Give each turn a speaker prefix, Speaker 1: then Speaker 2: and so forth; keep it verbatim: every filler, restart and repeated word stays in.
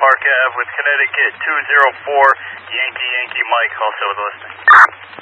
Speaker 1: Park Ave with Connecticut two zero four, Yankee Yankee Mike, also with listening.